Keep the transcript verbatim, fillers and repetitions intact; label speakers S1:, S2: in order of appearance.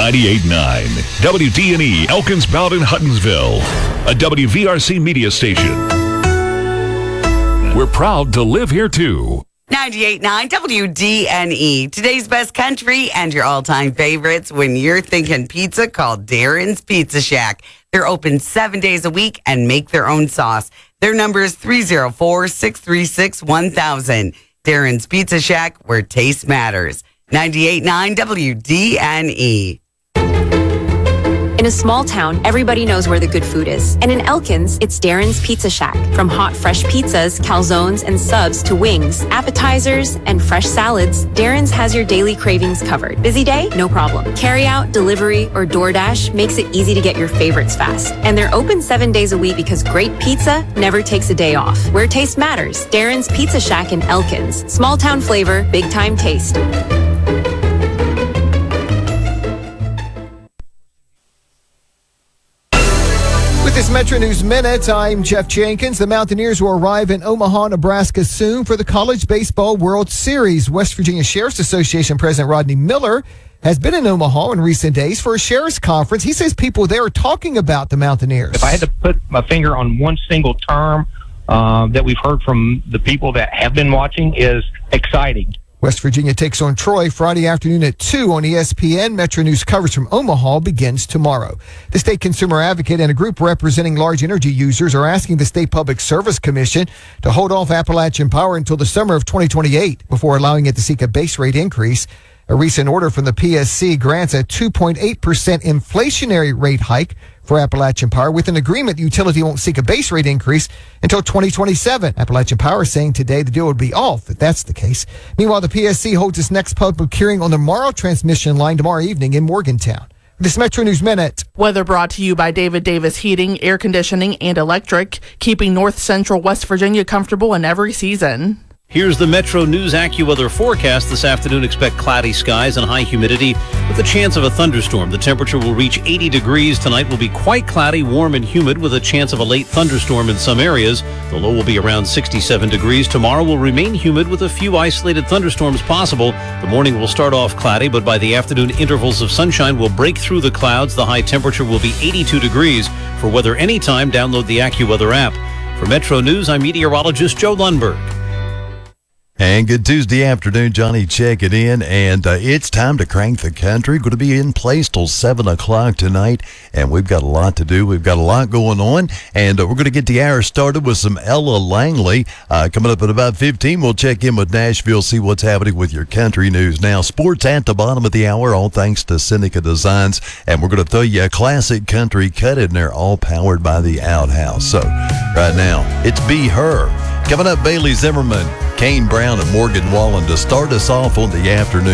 S1: ninety-eight point nine W D N E Elkins Bowden Huttonsville, a W V R C media station. We're proud to live here too.
S2: ninety-eight point nine W D N E, today's best country and your all-time favorites. When you're thinking pizza, call Darren's Pizza Shack. They're open seven days a week and make their own sauce. Their number is three oh four, six three six, one thousand. Darren's Pizza Shack, where taste matters. ninety-eight point nine W D N E.
S3: In a small town, everybody knows where the good food is. And in Elkins, it's Darren's Pizza Shack. From hot, fresh pizzas, calzones, and subs to wings, appetizers, and fresh salads, Darren's has your daily cravings covered. Busy day? No problem. Carry out, delivery, or DoorDash makes it easy to get your favorites fast. And they're open seven days a week because great pizza never takes a day off. Where taste matters, Darren's Pizza Shack in Elkins. Small town flavor, big time taste.
S4: This Metro News Minute, I'm Jeff Jenkins. The Mountaineers will arrive in Omaha, Nebraska soon for the College Baseball World Series. West Virginia Sheriff's Association President Rodney Miller has been in Omaha in recent days for a sheriff's conference. He says people there are talking about the Mountaineers.
S5: If I had to put my finger on one single term uh, that we've heard from the people that have been watching, is exciting.
S4: West Virginia takes on Troy Friday afternoon at two on E S P N. Metro News coverage from Omaha begins tomorrow. The state consumer advocate and a group representing large energy users are asking the State Public Service Commission to hold off Appalachian Power until the summer of twenty twenty-eight before allowing it to seek a base rate increase. A recent order from the P S C grants a two point eight percent inflationary rate hike for Appalachian Power. With an agreement, the utility won't seek a base rate increase until twenty twenty-seven. Appalachian Power is saying today the deal would be off if that's the case. Meanwhile, the P S C holds its next public hearing on the Morrow transmission line tomorrow evening in Morgantown. This Metro News Minute.
S6: Weather brought to you by David Davis Heating, Air Conditioning, and Electric, keeping North Central West Virginia comfortable in every season.
S7: Here's the Metro News AccuWeather forecast. This afternoon, expect cloudy skies and high humidity with a chance of a thunderstorm. The temperature will reach eighty degrees. Tonight will be quite cloudy, warm, and humid with a chance of a late thunderstorm in some areas. The low will be around sixty-seven degrees. Tomorrow will remain humid with a few isolated thunderstorms possible. The morning will start off cloudy, but by the afternoon, intervals of sunshine will break through the clouds. The high temperature will be eighty-two degrees. For weather anytime, download the AccuWeather app. For Metro News, I'm meteorologist Joe Lundberg.
S8: And good Tuesday afternoon, Johnny checking in, and uh, it's time to crank the country. Going to be in place till seven o'clock tonight, and we've got a lot to do. We've got a lot going on, and uh, we're going to get the hour started with some Ella Langley. Uh, coming up at about fifteen, we'll check in with Nashville, see what's happening with your country news. Now, sports at the bottom of the hour, all thanks to Seneca Designs, and we're going to throw you a classic country cut in there, all powered by the Outhouse. So, right now, it's Be Her. Coming up, Bailey Zimmerman, Kane Brown, and Morgan Wallen to start us off on the afternoon.